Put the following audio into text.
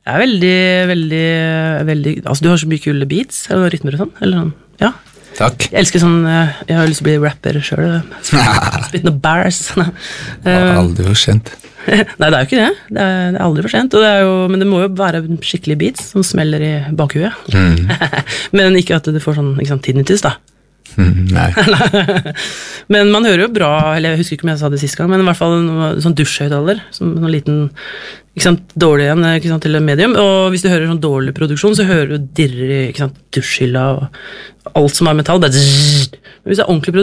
Jeg veldig, altså du har så mye kule beats, og rytmer og sånn, eller sånn, ja. Takk. Jeg elsker sånn, jeg har lyst til å bli rapper selv, spytte noen bars. Aldri for sent. Nei, det er jo ikke det, det er aldri for sent, men det må jo være skikkelig beats som smeller i bakhuet. Men ikke at du får sånn, ikke sant, tinnitus da. Nei. Men man hører jo bra, eller jeg husker ikke om jeg sa det sist gang, men i hvert fall en sånn dusjhøyttaler, som en liten, ikke sant, dårlig igjen, ikke sant, til en medium, og hvis du hører sånn dårlig produksjon, så hører du dirrer i, ikke sant, dusjhylla og alt som er metall, bare zzz. Men hvis det er ordentlig produksjon,